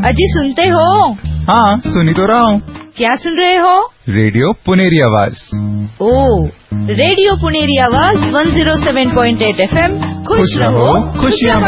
अजी सुनते हो? हाँ, सुनी तो रहा हूँ। क्या सुन रहे हो? रेडियो पुनेरी आवाज। ओ, रेडियो पुनेरी आवाज 107.8 FM। खुश रहो, खुशियाँ